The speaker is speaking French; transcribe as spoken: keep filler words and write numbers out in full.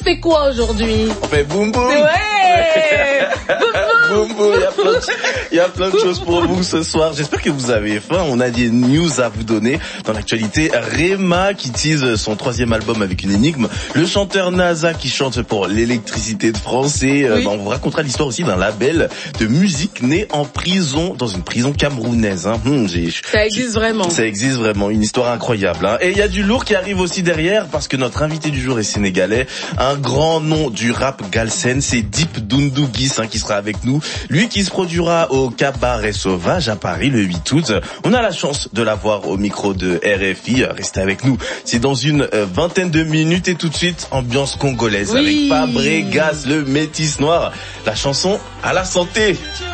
se fait quoi aujourd'hui? On fait boum boum. Ouais. Boum boum. Il y a plein de, il y a plein de choses pour vous ce soir. J'espère que vous avez faim. On a des news à vous donner. Dans l'actualité, Rema qui tease son troisième album avec une énigme. Le chanteur NASA qui chante pour l'électricité de France. Et euh, oui. bah, on vous racontera l'histoire aussi d'un label de musique né en prison, dans une prison camerounaise. Hein. Hum, j'ai, ça existe vraiment. Ça existe vraiment. Une histoire incroyable. Hein. Et il y a du lourd qui arrive aussi derrière parce que notre invité du jour est sénégalais. Un grand nom du rap galsen, c'est Dip Doundou Guiss hein, qui sera avec nous. Lui qui se produira au Cabaret Sauvage à Paris le huit août. On a la chance de l'avoir au micro de R F I. Restez avec nous. C'est dans une vingtaine de minutes et tout de suite, ambiance congolaise oui. avec Fabregas, le métis noir. La chanson à la santé.